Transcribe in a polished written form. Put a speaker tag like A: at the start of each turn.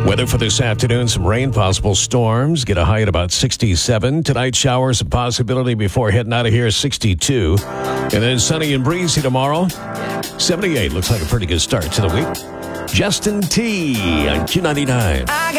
A: Weather for this afternoon, some rain, possible storms. Get a high at about 67. Tonight, showers, a possibility before heading out of here, 62. And then sunny and breezy tomorrow, 78. Looks like a pretty good start to the week. Justin T on Q99.